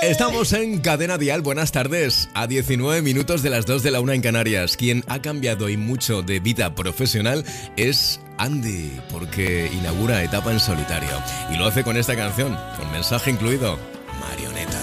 Estamos en Cadena Dial, buenas tardes, a 19 minutos de las 2 de la 1 en Canarias. Quien ha cambiado y mucho de vida profesional es Andy, porque inaugura etapa en solitario. Y lo hace con esta canción, con mensaje incluido, Marioneta.